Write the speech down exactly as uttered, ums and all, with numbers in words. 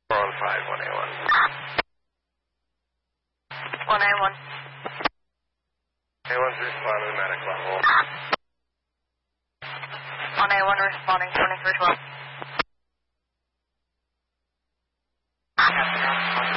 four one five, one A one. one A one. A one's responding, medic level. one A one responding, twenty-three twelve.